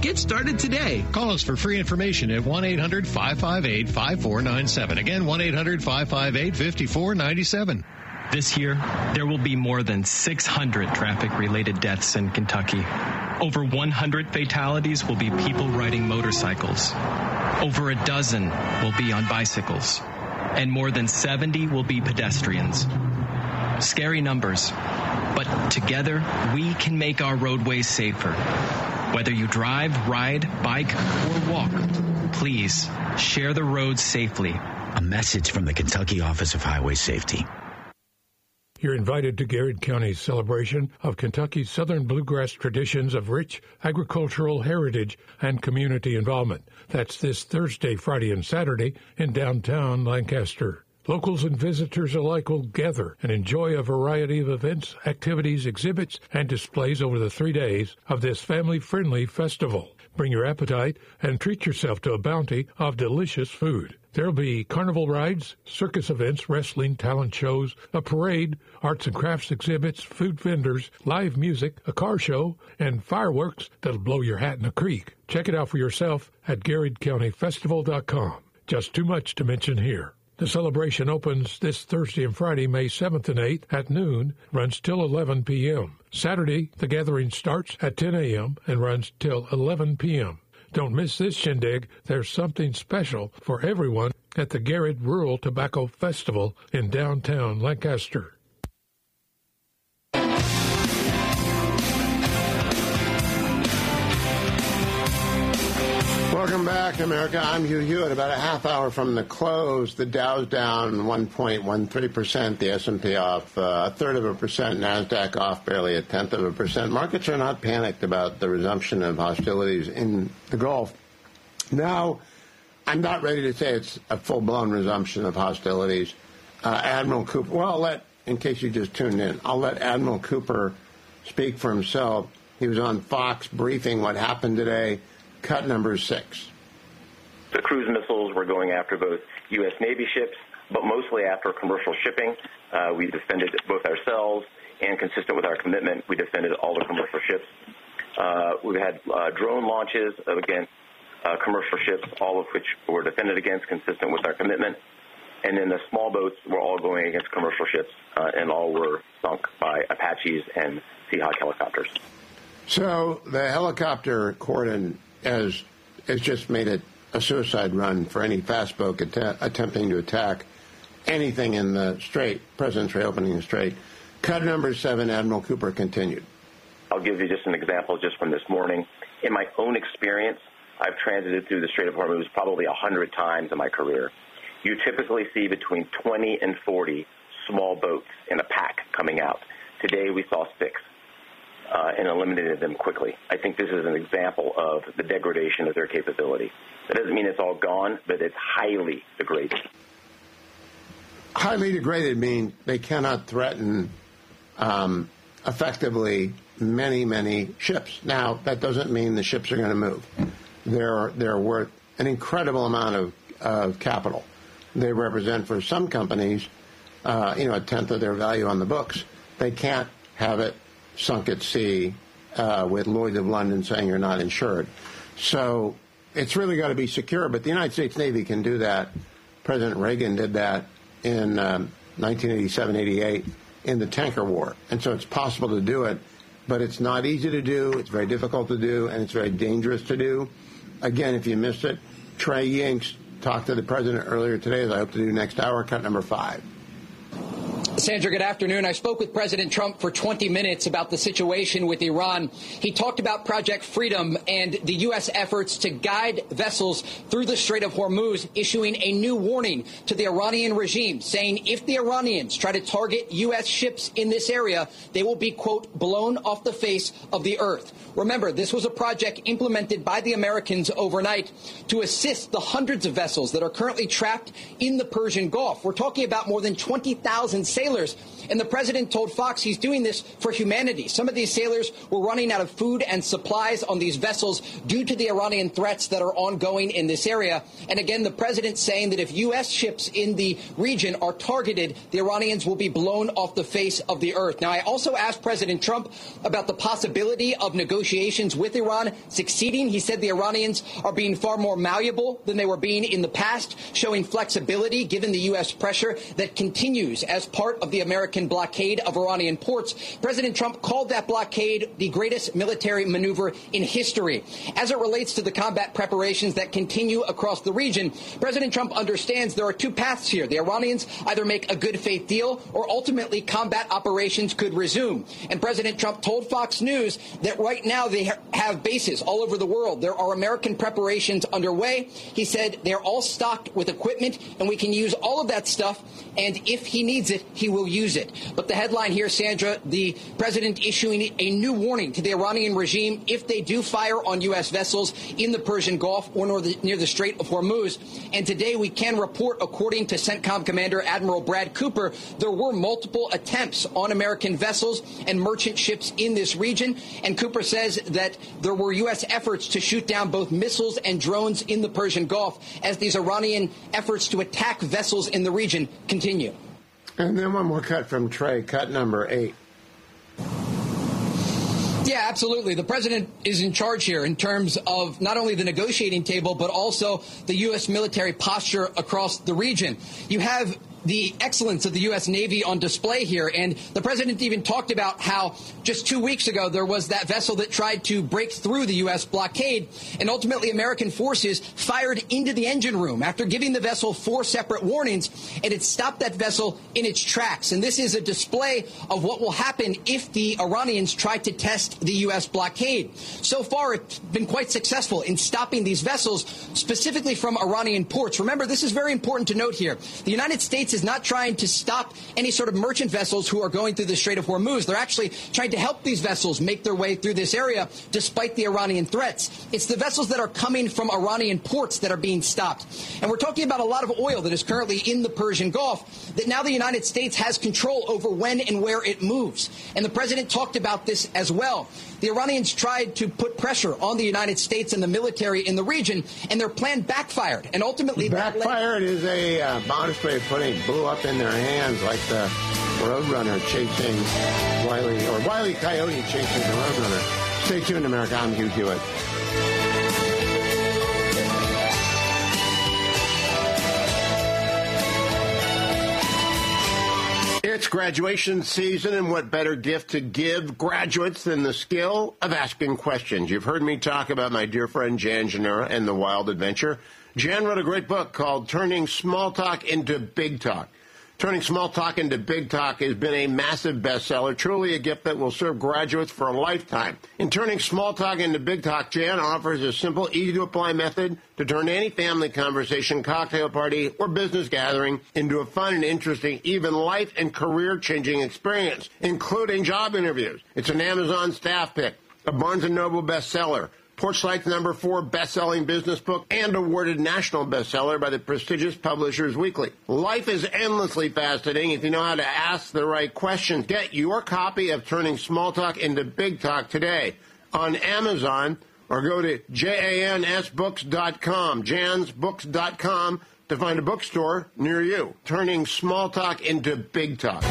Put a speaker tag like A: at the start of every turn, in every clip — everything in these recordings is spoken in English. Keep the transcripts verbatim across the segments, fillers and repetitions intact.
A: Get started today.
B: Call us for free information at one eight hundred five five eight five four nine seven. Again, one eight hundred five five eight five four nine seven.
C: This year, there will be more than six hundred traffic-related deaths in Kentucky. Over one hundred fatalities will be people riding motorcycles. Over a dozen will be on bicycles. And more than seventy will be pedestrians. Scary numbers, but together, we can make our roadways safer. Whether you drive, ride, bike, or walk, please share the roads safely.
D: A message from the Kentucky Office of Highway Safety.
E: You're invited to Garrett County's celebration of Kentucky's Southern bluegrass traditions of rich agricultural heritage and community involvement. That's this Thursday, Friday, and Saturday in downtown Lancaster. Locals and visitors alike will gather and enjoy a variety of events, activities, exhibits, and displays over the three days of this family-friendly festival. Bring your appetite and treat yourself to a bounty of delicious food. There'll be carnival rides, circus events, wrestling, talent shows, a parade, arts and crafts exhibits, food vendors, live music, a car show, and fireworks that'll blow your hat in a creek. Check it out for yourself at garrett county festival dot com. Just too much to mention here. The celebration opens this Thursday and Friday, May seventh and eighth at noon, runs till eleven p.m. Saturday, the gathering starts at ten a.m. and runs till eleven p.m. Don't miss this shindig. There's something special for everyone at the Garrett Rural Tobacco Festival in downtown Lancaster.
F: Welcome back, America. I'm Hugh Hewitt. About a half hour from the close, the Dow's down one point one three percent, the S and P off uh, a third of a percent, NASDAQ off barely a tenth of a percent. Markets are not panicked about the resumption of hostilities in the Gulf. Now, I'm not ready to say it's a full-blown resumption of hostilities. Uh, Admiral Cooper, well, I'll let, in case you just tuned in, I'll let Admiral Cooper speak for himself. He was on Fox briefing what happened today. Cut number six.
G: The cruise missiles were going after both U S. Navy ships, but mostly after commercial shipping. Uh, we defended both ourselves, and consistent with our commitment, we defended all the commercial ships. Uh, we had uh, drone launches against uh, commercial ships, all of which were defended against, consistent with our commitment. And then the small boats were all going against commercial ships, uh, and all were sunk by Apaches and Seahawk helicopters.
F: So the helicopter cordon has, has just made it a suicide run for any fast boat att- attempting to attack anything in the strait, President's reopening the strait. Cut number seven, Admiral Cooper continued.
G: I'll give you just an example just from this morning. In my own experience, I've transited through the Strait of Hormuz probably one hundred times in my career. You typically see between twenty and forty small boats in a pack coming out. Today we saw six. Uh, and eliminated them quickly. I think this is an example of the degradation of their capability. That doesn't mean it's all gone, but it's highly degraded.
F: Highly degraded means they cannot threaten um, effectively many, many ships. Now, that doesn't mean the ships are going to move. They're, they're worth an incredible amount of, of capital. They represent, for some companies, uh, you know, a tenth of their value on the books. They can't have it sunk at sea uh, with Lloyd's of London saying you're not insured. So it's really got to be secure, but the United States Navy can do that. President Reagan did that in um, nineteen eighty-seven eighty-eight in the tanker war. And so it's possible to do it, but it's not easy to do, it's very difficult to do, and it's very dangerous to do. Again, if you missed it, Trey Yingst talked to the president earlier today, as I hope to do next hour, cut number five.
H: Sandra, good afternoon. I spoke with President Trump for twenty minutes about the situation with Iran. He talked about Project Freedom and the U S efforts to guide vessels through the Strait of Hormuz, issuing a new warning to the Iranian regime, saying if the Iranians try to target U S ships in this area, they will be, quote, blown off the face of the earth. Remember, this was a project implemented by the Americans overnight to assist the hundreds of vessels that are currently trapped in the Persian Gulf. We're talking about more than twenty thousand sailors. And the president told Fox he's doing this for humanity. Some of these sailors were running out of food and supplies on these vessels due to the Iranian threats that are ongoing in this area. And again, the president saying that if U S ships in the region are targeted, the Iranians will be blown off the face of the earth. Now, I also asked President Trump about the possibility of negotiations with Iran succeeding. He said the Iranians are being far more malleable than they were being in the past, showing flexibility given the U S pressure that continues as part of the American blockade of Iranian ports. President Trump called that blockade the greatest military maneuver in history. As it relates to the combat preparations that continue across the region, President Trump understands there are two paths here. The Iranians either make a good faith deal or ultimately combat operations could resume. And President Trump told Fox News that right now they ha- have bases all over the world. There are American preparations underway. He said they're all stocked with equipment and we can use all of that stuff. And if he needs it, he will use it. But the headline here, Sandra, the president issuing a new warning to the Iranian regime if they do fire on U S vessels in the Persian Gulf or near the, near the Strait of Hormuz. And today we can report, according to CENTCOM Commander Admiral Brad Cooper, there were multiple attempts on American vessels and merchant ships in this region. And Cooper says that there were U S efforts to shoot down both missiles and drones in the Persian Gulf as these Iranian efforts to attack vessels in the region continue.
F: And then one more cut from Trey, cut number eight.
H: Yeah, absolutely. The president is in charge here in terms of not only the negotiating table, but also the U S military posture across the region. You have the excellence of the U S Navy on display here. And the president even talked about how just two weeks ago there was that vessel that tried to break through the U S blockade. And ultimately, American forces fired into the engine room after giving the vessel four separate warnings. And it stopped that vessel in its tracks. And this is a display of what will happen if the Iranians try to test the U S blockade. So far, it's been quite successful in stopping these vessels, specifically from Iranian ports. Remember, this is very important to note here. The United States is not trying to stop any sort of merchant vessels who are going through the Strait of Hormuz. They're actually trying to help these vessels make their way through this area despite the Iranian threats. It's the vessels that are coming from Iranian ports that are being stopped. And we're talking about a lot of oil that is currently in the Persian Gulf that now the United States has control over when and where it moves. And the president talked about this as well. The Iranians tried to put pressure on the United States and the military in the region, and their plan backfired. And ultimately,
F: backfired is a uh, modest way of putting it. Blew up in their hands like the Roadrunner chasing Wile E. or Wile E. Coyote chasing the Roadrunner. Stay tuned, America. I'm Hugh Hewitt. It's graduation season, and what better gift to give graduates than the skill of asking questions? You've heard me talk about my dear friend Jan Janura and the Wild Adventure. Jan wrote a great book called Turning Small Talk into Big Talk. Turning Small Talk into Big Talk has been a massive bestseller, truly a gift that will serve graduates for a lifetime. In Turning Small Talk into Big Talk, Jan offers a simple, easy-to-apply method to turn any family conversation, cocktail party, or business gathering into a fun and interesting, even life and career-changing experience, including job interviews. It's an Amazon staff pick, a Barnes and Noble bestseller, Porchlight's number four best-selling business book, and awarded national bestseller by the prestigious Publishers Weekly. Life is endlessly fascinating if you know how to ask the right questions. Get your copy of Turning Small Talk into Big Talk today on Amazon, or go to jans books dot com, jans books dot com, to find a bookstore near you. Turning Small Talk into Big Talk.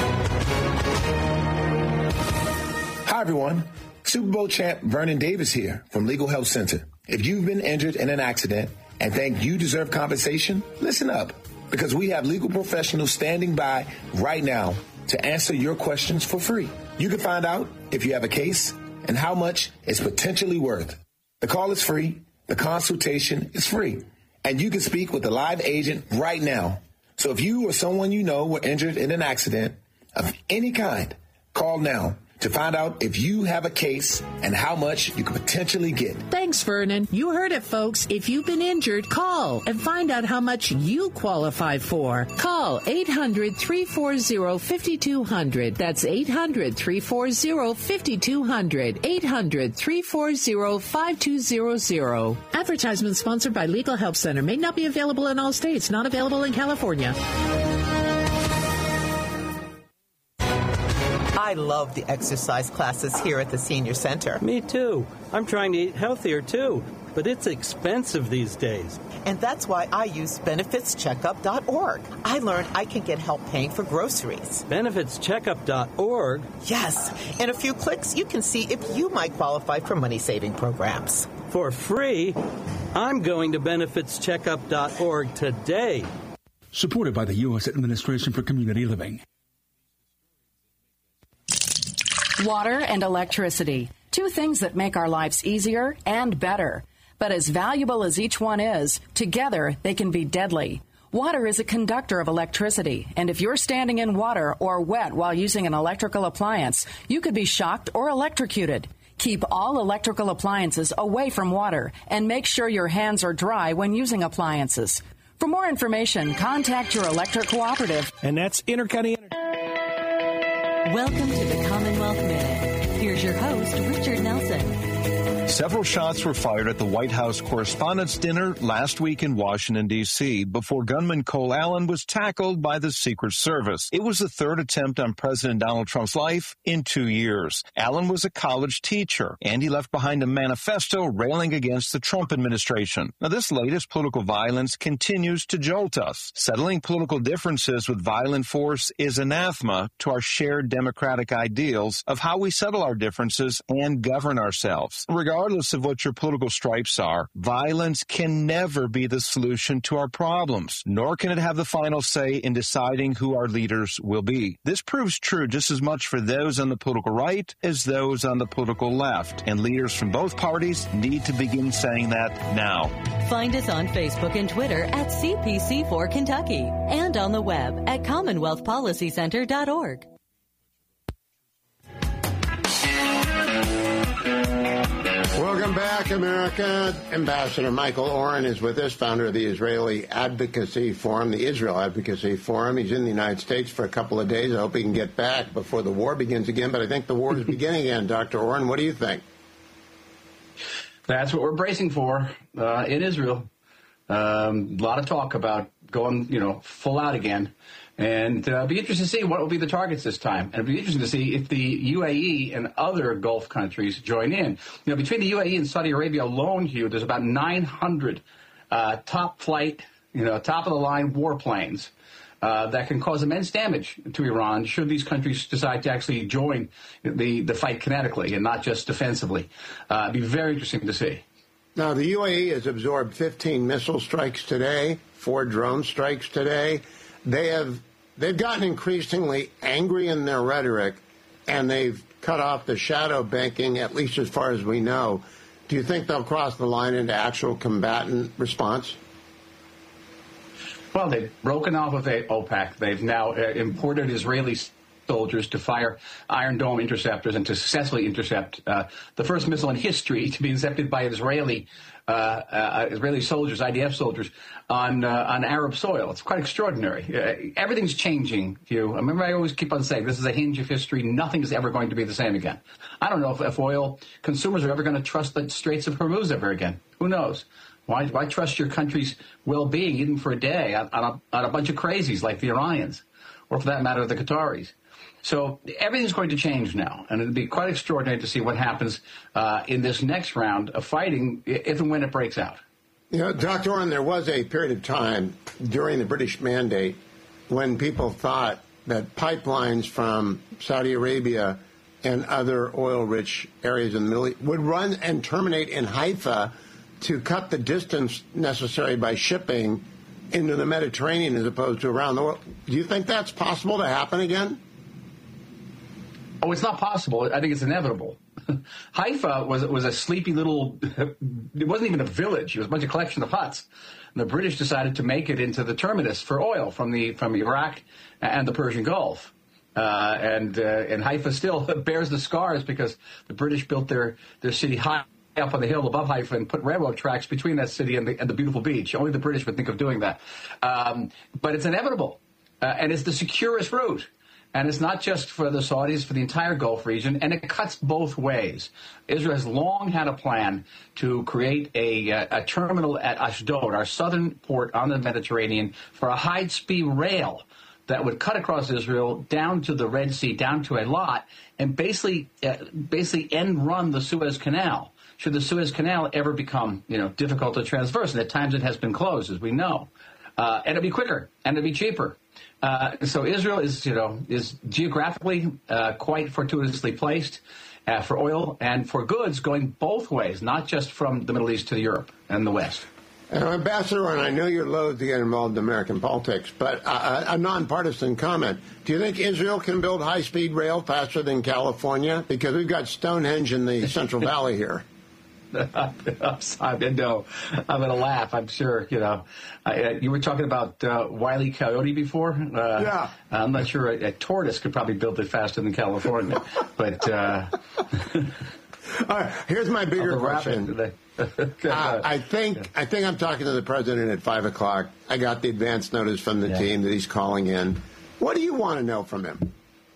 A: Hi, everyone. Super Bowl champ Vernon Davis here from Legal Health Center. If you've been injured in an accident and think you deserve compensation, listen up, because we have legal professionals standing by right now to answer your questions for free. You can find out if you have a case and how much it's potentially worth. The call is free, the consultation is free, and you can speak with a live agent right now. So if you or someone you know were injured in an accident of any kind, call now to find out if you have a case and how much you could potentially get.
I: Thanks, Vernon. You heard it, folks. If you've been injured, call and find out how much you qualify for. Call eight hundred, three four zero, five two zero zero. That's eight hundred, three four zero, five two zero zero. eight hundred, three four zero, five two zero zero. Advertisement sponsored by Legal Help Center. May not be available in all states. Not available in California.
J: I love the exercise classes here at the senior center.
K: Me too. I'm trying to eat healthier too, but it's expensive these days.
J: And that's why I use benefits checkup dot org. I learned I can get help paying for groceries.
K: benefits checkup dot org?
J: Yes. In a few clicks, you can see if you might qualify for money-saving programs.
K: For free? I'm going to benefits checkup dot org today.
L: Supported by the U S Administration for Community Living.
M: Water and electricity, two things that make our lives easier and better. But as valuable as each one is, together they can be deadly. Water is a conductor of electricity, and if you're standing in water or wet while using an electrical appliance, you could be shocked or electrocuted. Keep all electrical appliances away from water and make sure your hands are dry when using appliances. For more information, contact your electric cooperative.
N: And that's Intercounty Energy.
O: Welcome to the Commonwealth Minute. Here's your host, Richard Nelson.
P: Several shots were fired at the White House Correspondents' Dinner last week in Washington, D C, before gunman Cole Allen was tackled by the Secret Service. It was the third attempt on President Donald Trump's life in two years. Allen was a college teacher, and he left behind a manifesto railing against the Trump administration. Now, this latest political violence continues to jolt us. Settling political differences with violent force is anathema to our shared democratic ideals of how we settle our differences and govern ourselves. Regardless of what your political stripes are, violence can never be the solution to our problems, nor can it have the final say in deciding who our leaders will be. This proves true just as much for those on the political right as those on the political left, and leaders from both parties need to begin saying that now.
O: Find us on Facebook and Twitter at C P C four Kentucky and on the web at commonwealth policy center dot org.
F: Welcome back, America. Ambassador Michael Oren is with us, founder of the Israeli Advocacy Forum, the Israel Advocacy Forum. He's in the United States for a couple of days. I hope he can get back before the war begins again, but I think the war is beginning again. Doctor Oren, what do you think?
Q: That's what we're bracing for uh, in Israel. Um, a lot of talk about going, you know, full out again. And uh, it'll be interesting to see what will be the targets this time. And it'll be interesting to see if the U A E and other Gulf countries join in. You know, between the U A E and Saudi Arabia alone, Hugh, there's about nine hundred uh, top flight, you know, top-of-the-line warplanes uh, that can cause immense damage to Iran should these countries decide to actually join the, the fight kinetically and not just defensively. Uh, it'll be very interesting to see.
F: Now, the U A E has absorbed fifteen missile strikes today, four drone strikes today. They have... They've gotten increasingly angry in their rhetoric, and they've cut off the shadow banking, at least as far as we know. Do you think they'll cross the line into actual combatant response?
Q: Well, they've broken off of OPEC. They've now uh, imported Israeli soldiers to fire Iron Dome interceptors and to successfully intercept uh, the first missile in history to be intercepted by Israeli uh, uh, Israeli soldiers, I D F soldiers, on uh, on Arab soil. It's quite extraordinary. Uh, everything's changing, Hugh. I remember I always keep on saying this is a hinge of history. Nothing is ever going to be the same again. I don't know if, if oil consumers are ever going to trust the Straits of Hormuz ever again. Who knows? Why, why trust your country's well-being even for a day on, on, a, on a bunch of crazies like the Iranians, or for that matter, the Qataris? So everything's going to change now, and it'll be quite extraordinary to see what happens uh, in this next round of fighting, if and when it breaks out.
F: You know, Doctor Oren, there was a period of time during the British Mandate when people thought that pipelines from Saudi Arabia and other oil-rich areas in the Middle East would run and terminate in Haifa to cut the distance necessary by shipping into the Mediterranean as opposed to around the world. Do you think that's possible to happen again?
Q: Oh, it's not possible. I think it's inevitable. Haifa was was a sleepy little, it wasn't even a village. It was a bunch of collection of huts. And the British decided to make it into the terminus for oil from the from Iraq and the Persian Gulf. Uh, and uh, and Haifa still bears the scars because the British built their, their city high up on the hill above Haifa and put railroad tracks between that city and the, and the beautiful beach. Only the British would think of doing that. Um, but it's inevitable. Uh, and it's the securest route. And it's not just for the Saudis, for the entire Gulf region, and it cuts both ways. Israel has long had a plan to create a, a, a terminal at Ashdod, our southern port on the Mediterranean, for a high-speed rail that would cut across Israel down to the Red Sea, down to Eilat, and basically uh, basically end run the Suez Canal. Should the Suez Canal ever become, you know, difficult to traverse, and at times it has been closed, as we know, uh, and it'll be quicker and it'll be cheaper. Uh, so Israel is, you know, is geographically uh, quite fortuitously placed uh, for oil and for goods going both ways, not just from the Middle East to Europe and the West.
F: Uh, Ambassador, and I know you're loath to get involved in American politics, but uh, a nonpartisan comment. Do you think Israel can build high-speed rail faster than California? Because we've got Stonehenge in the Central Valley here.
Q: I know. I'm going to laugh, I'm sure. You know, uh, you were talking about uh, Wile E. Coyote before. Uh,
F: yeah.
Q: I'm not sure a, a tortoise could probably build it faster than California. But uh,
F: all right, here's my bigger question. uh, I think yeah. I think I'm talking to the president at five o'clock. I got the advance notice from the yeah. team that he's calling in. What do you want to know from him?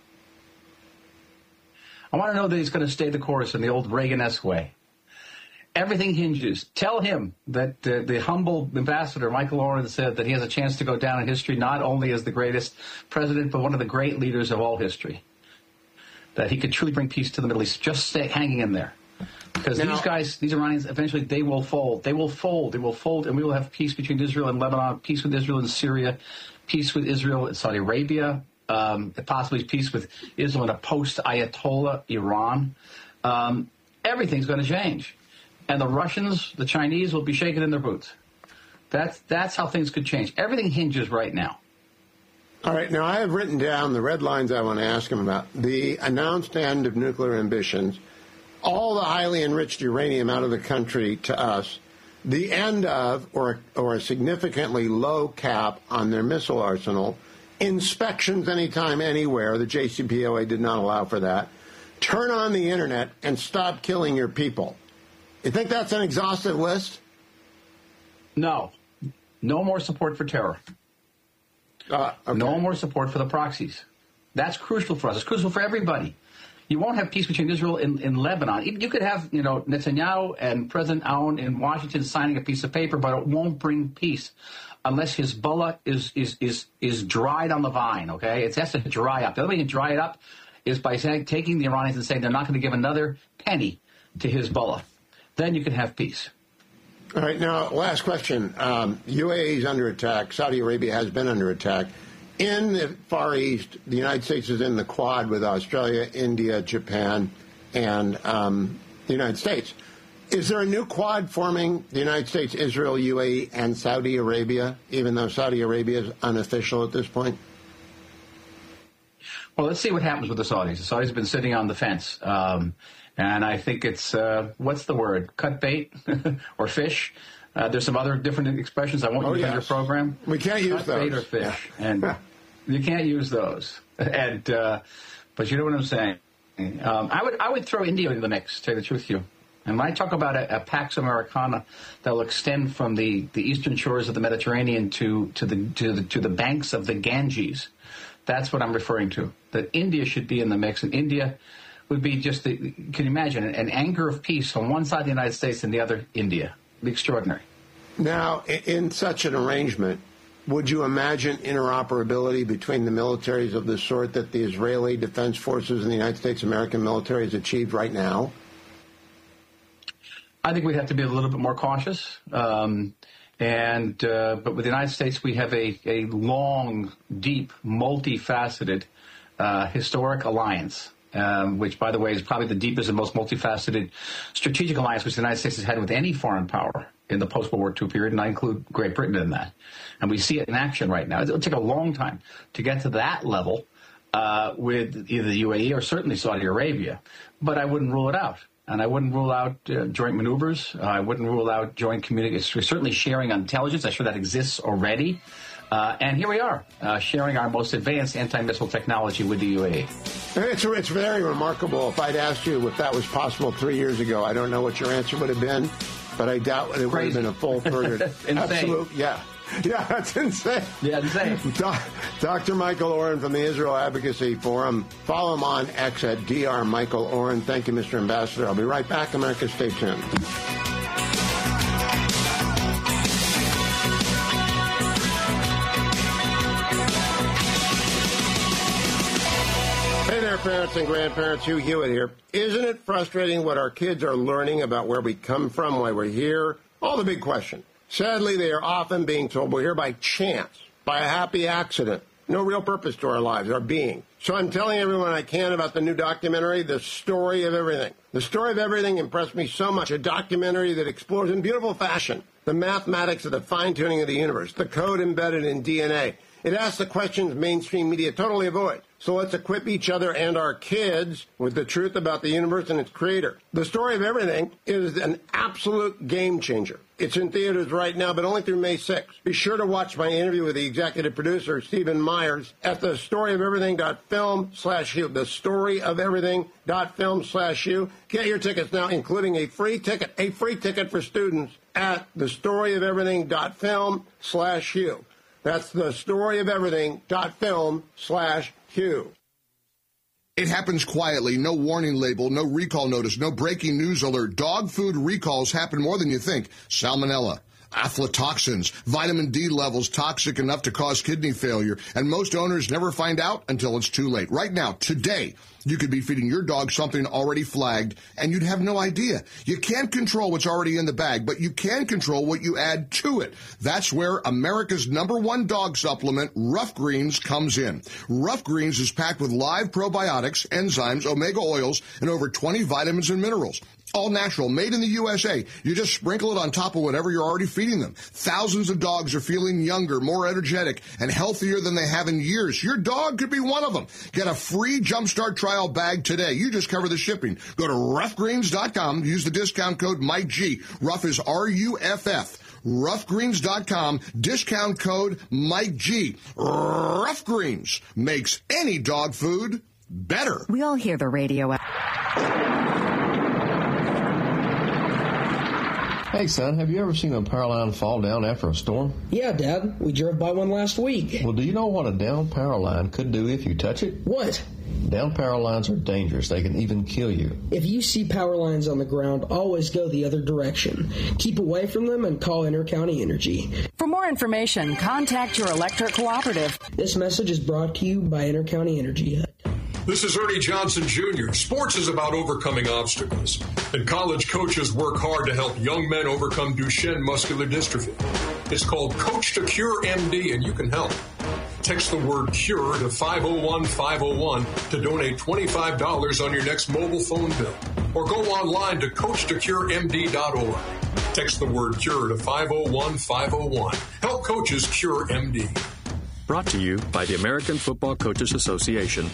Q: I want to know that he's going to stay the course in the old Reagan-esque way. Everything hinges. Tell him that uh, the humble ambassador, Michael Oren, said that he has a chance to go down in history not only as the greatest president, but one of the great leaders of all history. That he could truly bring peace to the Middle East. Just stay hanging in there. Because now, these guys, these Iranians, eventually they will fold. They will fold. They will fold, and we will have peace between Israel and Lebanon, peace with Israel and Syria, peace with Israel and Saudi Arabia, um, possibly peace with Israel and a post-Ayatollah Iran. Um, everything's going to change. And the Russians, the Chinese will be shaking in their boots. That's, that's how things could change. Everything hinges right now.
F: All right. Now, I have written down the red lines I want to ask him about. The announced end of nuclear ambitions, all the highly enriched uranium out of the country to us, the end of or, or a significantly low cap on their missile arsenal, inspections anytime, anywhere. The J C P O A did not allow for that. Turn on the Internet and stop killing your people. You think that's an exhaustive list?
Q: No. No more support for terror.
F: Uh, okay.
Q: No more support for the proxies. That's crucial for us. It's crucial for everybody. You won't have peace between Israel and, and Lebanon. You could have, you know, Netanyahu and President Aoun in Washington signing a piece of paper, but it won't bring peace unless Hezbollah is is is is dried on the vine. Okay, it has to dry up. The only way you can dry it up is by saying, taking the Iranians and saying they're not going to give another penny to Hezbollah. Then you can have peace.
F: All right. Now, last question. Um, U A E is under attack. Saudi Arabia has been under attack. In the Far East, the United States is in the Quad with Australia, India, Japan, and um, the United States. Is there a new Quad forming, the United States, Israel, U A E, and Saudi Arabia, even though Saudi Arabia is unofficial at this point?
Q: Well, let's see what happens with the Saudis. The Saudis have been sitting on the fence. Um, and I think it's, uh, what's the word, cut bait or fish? Uh, there's some other different expressions I won't
F: oh,
Q: use
F: yes.
Q: in your program.
F: We can't use
Q: cut
F: those.
Q: Bait or fish. And you can't use those. And uh, but you know what I'm saying. Um, I would I would throw India into the mix, to tell you the truth to you. And when I talk about a, a Pax Americana that will extend from the, the eastern shores of the Mediterranean to to the to the to the banks of the Ganges, that's what I'm referring to. That India should be in the mix, and India would be just the, can you imagine an anchor of peace on one side of the United States and the other India. It'd be extraordinary.
F: Now, in such an arrangement, would you imagine interoperability between the militaries of the sort that the Israeli Defense Forces and the United States American military has achieved right now?
Q: I think we'd have to be a little bit more cautious. Um, and uh, but with the United States, we have a, a long, deep, multifaceted, uh, historic alliance. Um, which, by the way, is probably the deepest and most multifaceted strategic alliance which the United States has had with any foreign power in the post-World War Two period, and I include Great Britain in that. And we see it in action right now. It'll take a long time to get to that level uh, with either the U A E or certainly Saudi Arabia, but I wouldn't rule it out. And I wouldn't rule out uh, joint maneuvers. Uh, I wouldn't rule out joint communication. Certainly sharing intelligence. I'm sure that exists already. Uh, and here we are, uh, sharing our most advanced anti-missile technology with the U A E.
F: It's, it's very remarkable. If I'd asked you if that was possible three years ago, I don't know what your answer would have been, but I doubt it would have been a full-third. Absolute, yeah. Yeah, that's insane.
Q: Yeah, insane.
F: Doctor Michael Oren from the Israel Advocacy Forum. Follow him on X at Doctor Michael Oren. Thank you, Mister Ambassador. I'll be right back. America, stay tuned. parents and grandparents, Hugh Hewitt here. Isn't it frustrating what our kids are learning about where we come from, why we're here? All the big questions. Sadly, they are often being told we're here by chance, by a happy accident. No real purpose to our lives, our being. So I'm telling everyone I can about the new documentary, The Story of Everything. The Story of Everything impressed me so much. A documentary that explores in beautiful fashion the mathematics of the fine-tuning of the universe, the code embedded in D N A. It asks the questions mainstream media totally avoid. So let's equip each other and our kids with the truth about the universe and its creator. The Story of Everything is an absolute game changer. It's in theaters right now, but only through May sixth. Be sure to watch my interview with the executive producer, Stephen Myers, at the storyofeverything.film slash you. The storyofeverything.film slash you. Get your tickets now, including a free ticket, a free ticket for students at the storyofeverything.film slash you. That's the storyofeverything.film slash Hugh.
N: It happens quietly, no warning label, no recall notice, no breaking news alert. Dog food recalls happen more than you think. Salmonella, aflatoxins, vitamin D levels toxic enough to cause kidney failure, and most owners never find out until it's too late. Right now, today, you could be feeding your dog something already flagged, and you'd have no idea. You can't control what's already in the bag, but you can control what you add to it. That's where America's number one dog supplement, Rough Greens, comes in. Rough Greens is packed with live probiotics, enzymes, omega oils, and over twenty vitamins and minerals. All natural, made in the U S A. You just sprinkle it on top of whatever you're already feeding them. Thousands of dogs are feeling younger, more energetic, and healthier than they have in years. Your dog could be one of them. Get a free Jumpstart trial bag today. You just cover the shipping. Go to rough greens dot com. Use the discount code Mike G. Rough is R U F F. rough greens dot com. Discount code Mike G. Rough Greens makes any dog food better.
R: We all hear the radio.
S: Hey, son, have you ever seen a power line fall down after a storm?
T: Yeah, Dad. We drove by one last week.
S: Well, do you know what a down power line could do if you touch it?
T: What?
S: Down power lines are dangerous. They can even kill you.
T: If you see power lines on the ground, always go the other direction. Keep away from them and call Intercounty Energy.
M: For more information, contact your electric cooperative.
T: This message is brought to you by Intercounty Energy.
U: This is Ernie Johnson, Junior Sports is about overcoming obstacles, and college coaches work hard to help young men overcome Duchenne muscular dystrophy. It's called Coach to Cure M D, and you can help. Text the word CURE to five oh one five oh one to donate twenty-five dollars on your next mobile phone bill, or go online to coach to cure m d dot org. Text the word CURE to five oh one five oh one. Help coaches cure M D.
V: Brought to you by the American Football Coaches Association.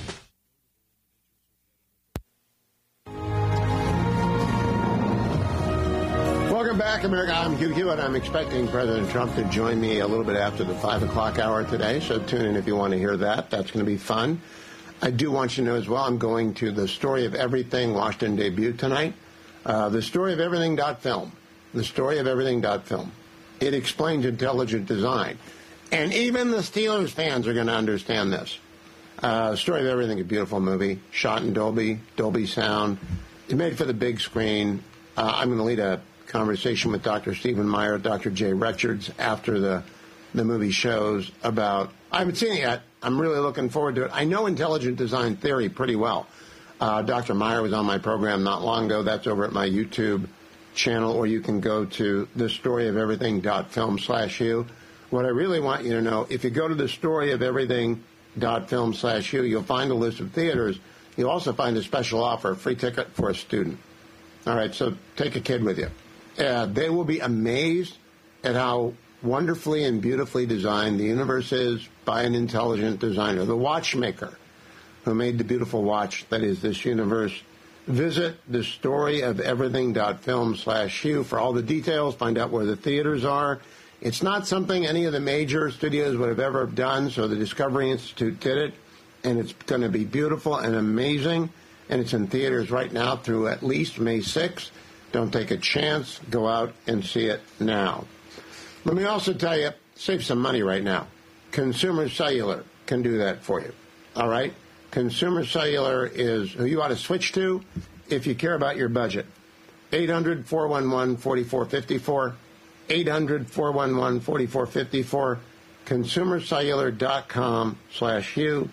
F: Welcome back, America. I'm Hugh Hewitt. I'm expecting President Trump to join me a little bit after the five o'clock hour today, so tune in if you want to hear that. That's going to be fun. I do want you to know as well, I'm going to the Story of Everything Washington debut tonight. Uh, the Story of Everything dot film. The Story of Everything dot film. It explains intelligent design. And even the Steelers fans are going to understand this. Uh, Story of Everything, a beautiful movie, shot in Dolby, Dolby Sound. It's made for the big screen. Uh, I'm going to lead a conversation with Doctor Stephen Meyer, Doctor Jay Richards after the the movie shows about, I haven't seen it yet. I'm really looking forward to it. I know intelligent design theory pretty well. Uh, Doctor Meyer was on my program not long ago. That's over at my YouTube channel, or you can go to the story of everything dot film slash you. What I really want you to know, if you go to the story of everything dot film slash you, you'll find a list of theaters. You'll also find a special offer, a free ticket for a student. All right, so take a kid with you. Uh, they will be amazed at how wonderfully and beautifully designed the universe is by an intelligent designer, the watchmaker who made the beautiful watch that is this universe. Visit the story of everything dot film slash you for all the details. Find out where the theaters are. It's not something any of the major studios would have ever done, so the Discovery Institute did it, and it's going to be beautiful and amazing, and it's in theaters right now through at least May sixth. Don't take a chance. Go out and see it now. Let me also tell you, save some money right now. Consumer Cellular can do that for you. All right? Consumer Cellular is who you ought to switch to if you care about your budget. eight hundred, four one one, four four five four. eight hundred, four one one, four four five four. consumer cellular dot com slash you.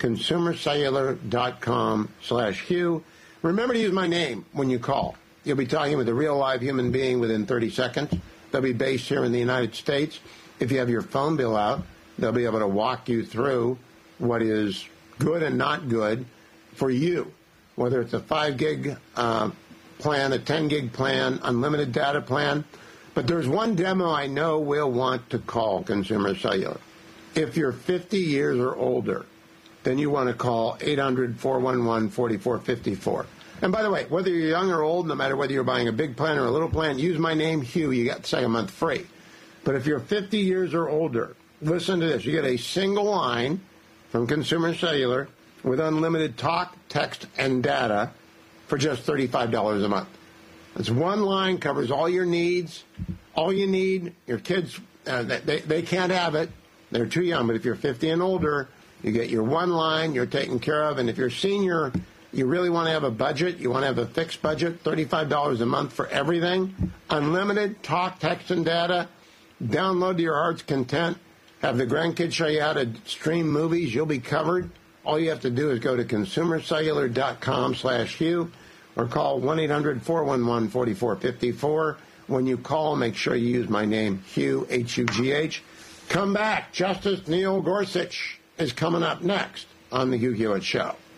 F: consumercellular.com slash Hugh. Remember to use my name when you call. You'll be talking with a real live human being within thirty seconds. They'll be based here in the United States. If you have your phone bill out, they'll be able to walk you through what is good and not good for you, whether it's a five gig uh, plan, a ten gig plan, unlimited data plan. But there's one demo I know will want to call Consumer Cellular. If you're fifty years or older, then you want to call eight hundred, four one one, four four five four. And by the way, whether you're young or old, no matter whether you're buying a big plan or a little plan, use my name, Hugh. You get the second month free. But if you're fifty years or older, listen to this. You get a single line from Consumer Cellular with unlimited talk, text, and data for just thirty-five dollars a month. It's one line, covers all your needs, all you need. Your kids, uh, they, they can't have it. They're too young. But if you're fifty and older, you get your one line, you're taken care of. And if you're senior, you really want to have a budget, you want to have a fixed budget, thirty-five dollars a month for everything. Unlimited talk, text, and data. Download to your heart's content. Have the grandkids show you how to stream movies. You'll be covered. All you have to do is go to consumercellular.com slash Hugh or call one eight hundred, four one one, four four five four. When you call, make sure you use my name, Hugh, H U G H. Come back. Justice Neil Gorsuch is coming up next on the Hugh Hewitt Show.